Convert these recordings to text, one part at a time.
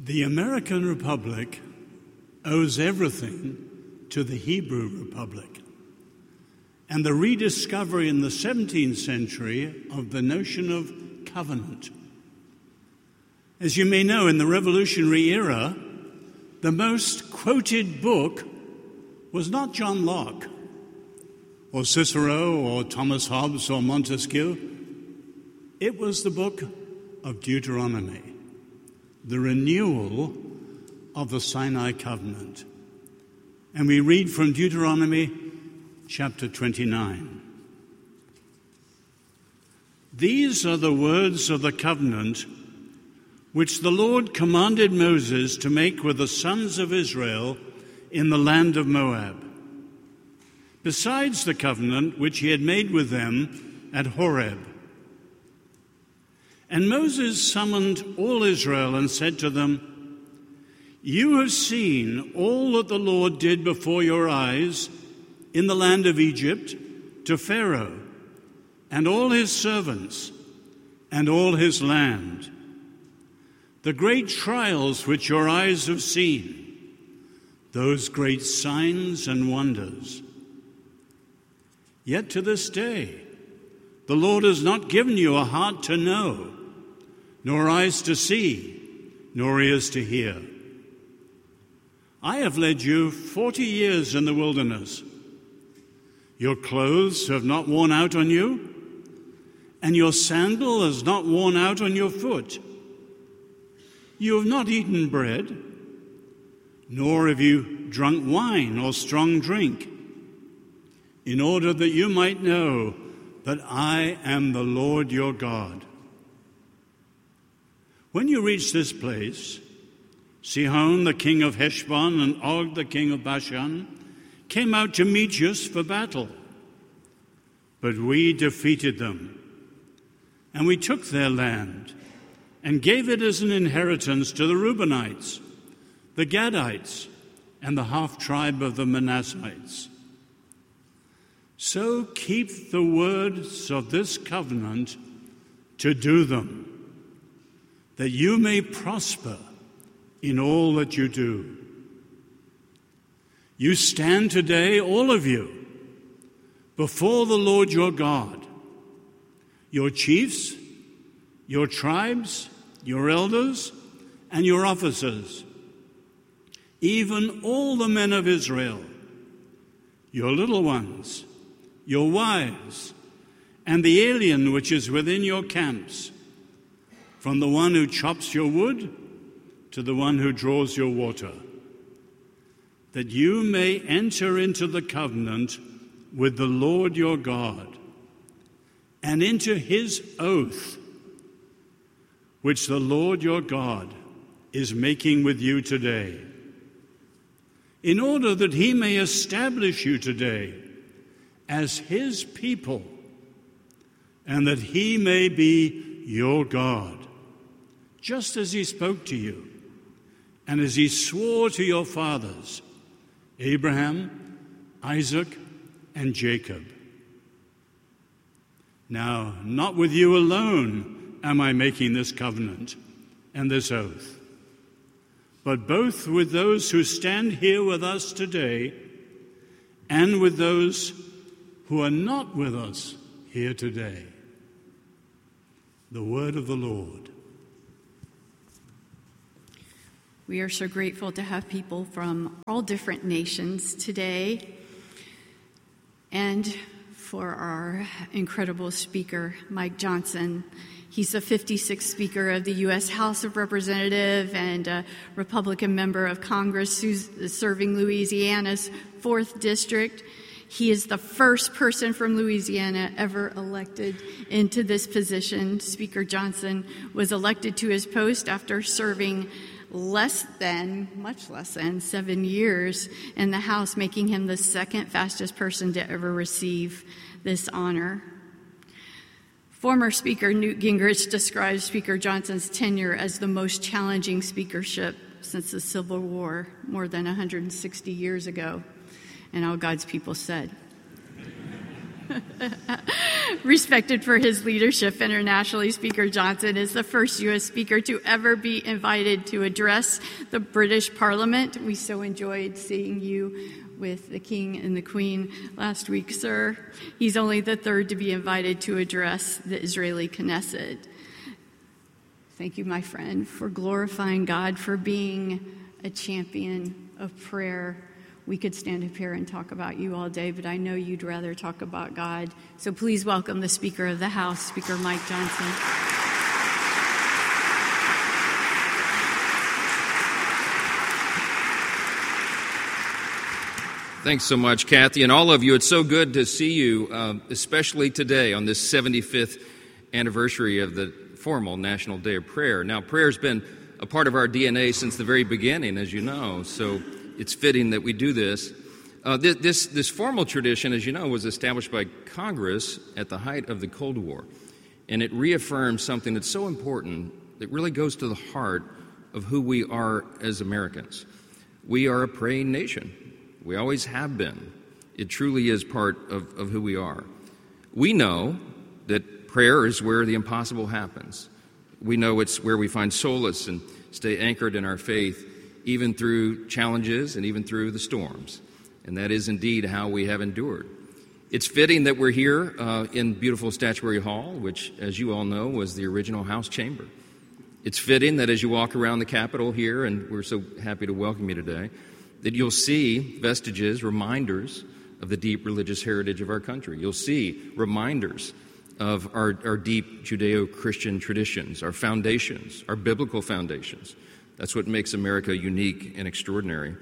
The American Republic owes everything to the Hebrew Republic and the rediscovery in the 17th century of the notion of covenant. As you may know, in the Revolutionary era, the most quoted book was not John Locke or Cicero or Thomas Hobbes or Montesquieu. It was the book of Deuteronomy, the renewal of the Sinai covenant. And we read from Deuteronomy chapter 29. These are the words of the covenant which the Lord commanded Moses to make with the sons of Israel in the land of Moab, besides the covenant which he had made with them at Horeb. And Moses summoned all Israel and said to them, "You have seen all that the Lord did before your eyes in the land of Egypt to Pharaoh and all his servants and all his land, the great trials which your eyes have seen, those great signs and wonders. Yet to this day, the Lord has not given you a heart to know, nor eyes to see, nor ears to hear. I have led you 40 years in the wilderness. Your clothes have not worn out on you, and your sandal has not worn out on your foot. You have not eaten bread, nor have you drunk wine or strong drink, in order that you might know that I am the Lord your God." When you reach this place, Sihon, the king of Heshbon, and Og, the king of Bashan, came out to meet us for battle. But we defeated them, and we took their land and gave it as an inheritance to the Reubenites, the Gadites, and the half-tribe of the Manassites. So keep the words of this covenant to do them, that you may prosper in all that you do. You stand today, all of you, before the Lord your God, your chiefs, your tribes, your elders, and your officers, even all the men of Israel, your little ones, your wives, and the alien which is within your camps, from the one who chops your wood to the one who draws your water, that you may enter into the covenant with the Lord your God and into his oath, which the Lord your God is making with you today, in order that he may establish you today as his people, and that he may be your God, just as he spoke to you, and as he swore to your fathers, Abraham, Isaac, and Jacob. Now, not with you alone am I making this covenant and this oath, but both with those who stand here with us today and with those who are not with us here today. The word of the Lord. We are so grateful to have people from all different nations today, and for our incredible speaker, Mike Johnson. He's the 56th Speaker of the U.S. House of Representatives and a Republican member of Congress who's serving Louisiana's 4th District. He is the first person from Louisiana ever elected into this position. Speaker Johnson was elected to his post after serving much less than 7 years in the House, making him the second fastest person to ever receive this honor. Former Speaker Newt Gingrich describes Speaker Johnson's tenure as the most challenging speakership since the Civil War, more than 160 years ago. And all God's people said. Respected for his leadership internationally, Speaker Johnson is the first U.S. speaker to ever be invited to address the British Parliament. We so enjoyed seeing you with the King and the Queen last week, sir. He's only the third to be invited to address the Israeli Knesset. Thank you, my friend, for glorifying God, for being a champion of prayer. We could stand up here and talk about you all day, but I know you'd rather talk about God. So please welcome the Speaker of the House, Speaker Mike Johnson. Thanks so much, Kathy, and all of you. It's so good to see you, especially today on this 75th anniversary of the formal National Day of Prayer. Now, prayer's been a part of our DNA since the very beginning, as you know, so it's fitting that we do this. This formal tradition, as you know, was established by Congress at the height of the Cold War, and it reaffirms something that's so important that really goes to the heart of who we are as Americans. We are a praying nation. We always have been. It truly is part of who we are. We know that prayer is where the impossible happens. We know it's where we find solace and stay anchored in our faith, even through challenges and even through the storms. And that is indeed how we have endured. It's fitting that we're here in beautiful Statuary Hall, which, as you all know, was the original House chamber. It's fitting that as you walk around the Capitol here, and we're so happy to welcome you today, that you'll see vestiges, reminders of the deep religious heritage of our country. You'll see reminders of our deep Judeo-Christian traditions, our foundations, our biblical foundations. That's what makes America unique and extraordinary.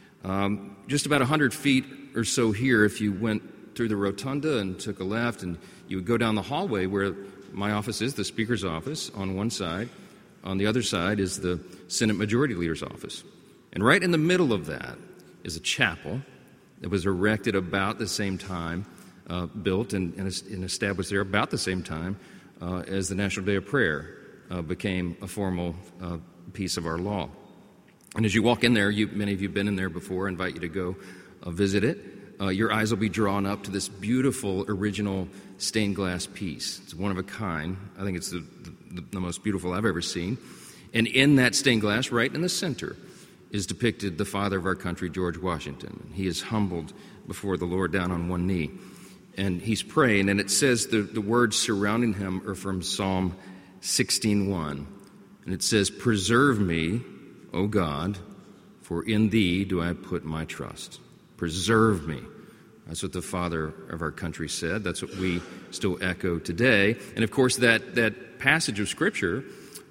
Just about 100 feet or so here, if you went through the rotunda and took a left, and you would go down the hallway where my office is, the Speaker's office, on one side. On the other side is the Senate Majority Leader's office. And right in the middle of that is a chapel that was erected about the same time, built and established there about the same time as the National Day of Prayer became a formal piece of our law. And as you walk in there, many of you have been in there before. I invite you to go visit it. Your eyes will be drawn up to this beautiful original stained glass piece. It's one of a kind. I think it's the most beautiful I've ever seen. And in that stained glass, right in the center, is depicted the father of our country, George Washington. He is humbled before the Lord down on one knee. And he's praying, and it says the words surrounding him are from Psalm 16:1. And it says, "Preserve me, O God, for in thee do I put my trust." Preserve me. That's what the father of our country said. That's what we still echo today. And of course, that passage of Scripture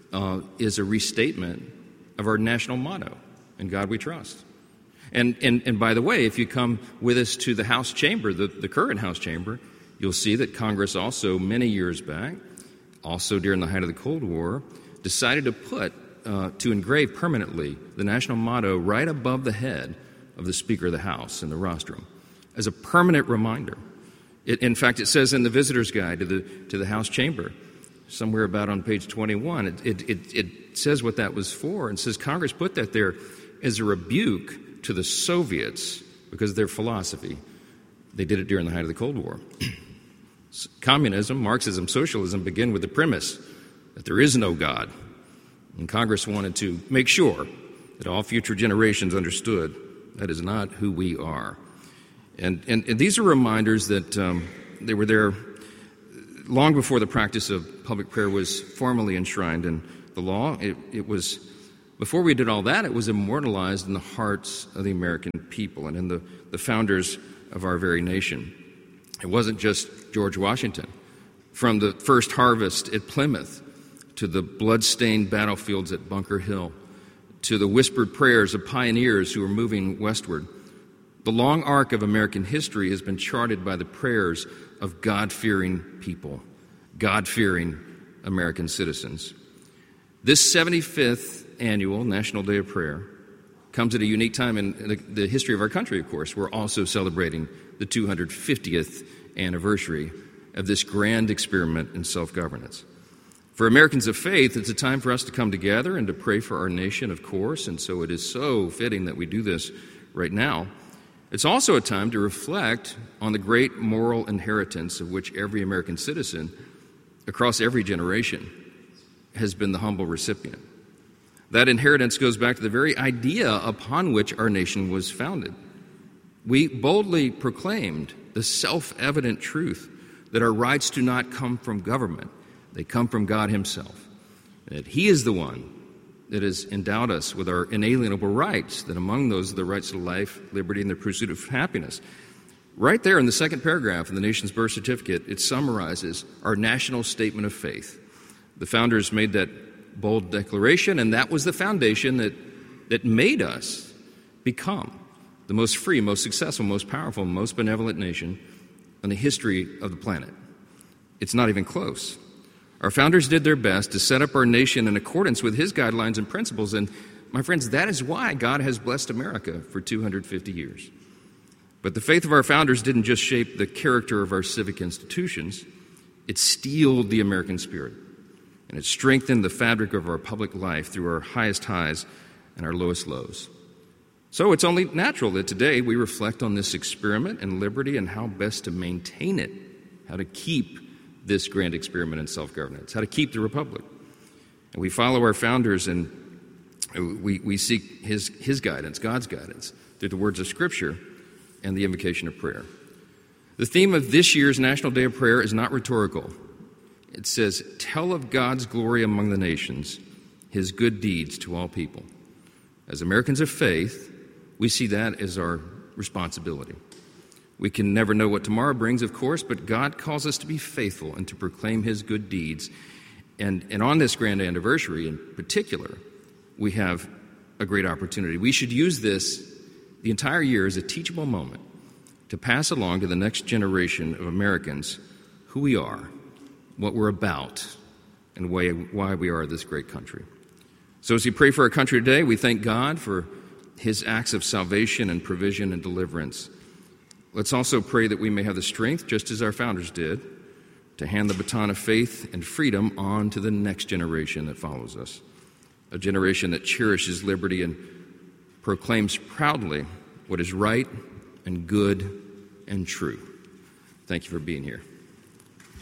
is a restatement of our national motto, "In God we trust." And by the way, if you come with us to the House chamber, the current House chamber, you'll see that Congress also, many years back, also during the height of the Cold War, decided to engrave permanently the national motto right above the head of the Speaker of the House in the rostrum as a permanent reminder. In fact, it says in the visitor's guide to the House chamber, somewhere about on page 21, it says what that was for, and says Congress put that there as a rebuke to the Soviets because of their philosophy. They did it during the height of the Cold War. Communism, Marxism, socialism begin with the premise that there is no God. And Congress wanted to make sure that all future generations understood that is not who we are. And these are reminders that they were there long before the practice of public prayer was formally enshrined in the law. It was, before we did all that, it was immortalized in the hearts of the American people and in the founders of our very nation. It wasn't just George Washington. From the first harvest at Plymouth to the blood-stained battlefields at Bunker Hill to the whispered prayers of pioneers who were moving westward, the long arc of American history has been charted by the prayers of God-fearing people, God-fearing American citizens. This 75th annual National Day of Prayer comes at a unique time in the history of our country, of course. We're also celebrating the 250th anniversary of this grand experiment in self-governance. For Americans of faith, it's a time for us to come together and to pray for our nation, of course, and so it is so fitting that we do this right now. It's also a time to reflect on the great moral inheritance of which every American citizen across every generation has been the humble recipient. That inheritance goes back to the very idea upon which our nation was founded. We boldly proclaimed the self-evident truth that our rights do not come from government. They come from God himself. That he is the one that has endowed us with our inalienable rights, that among those are the rights to life, liberty, and the pursuit of happiness. Right there in the second paragraph in the nation's birth certificate, it summarizes our national statement of faith. The founders made that bold declaration, and that was the foundation that made us become the most free, most successful, most powerful, most benevolent nation in the history of the planet. It's not even close. Our founders did their best to set up our nation in accordance with his guidelines and principles, and my friends, that is why God has blessed America for 250 years. But the faith of our founders didn't just shape the character of our civic institutions, it steeled the American spirit, and it strengthened the fabric of our public life through our highest highs and our lowest lows. So it's only natural that today we reflect on this experiment in liberty and how best to maintain it, how to keep this grand experiment in self-governance, how to keep the republic. And we follow our founders and we seek his guidance, God's guidance, through the words of Scripture and the invocation of prayer. The theme of this year's National Day of Prayer is not rhetorical. It says, "Tell of God's glory among the nations, his good deeds to all people." As Americans of faith, we see that as our responsibility. We can never know what tomorrow brings, of course, but God calls us to be faithful and to proclaim his good deeds. And on this grand anniversary in particular, we have a great opportunity. We should use this the entire year as a teachable moment to pass along to the next generation of Americans who we are, what we're about, and why we are this great country. So as we pray for our country today, we thank God for his acts of salvation and provision and deliverance. Let's also pray that we may have the strength, just as our founders did, to hand the baton of faith and freedom on to the next generation that follows us, a generation that cherishes liberty and proclaims proudly what is right and good and true. Thank you for being here.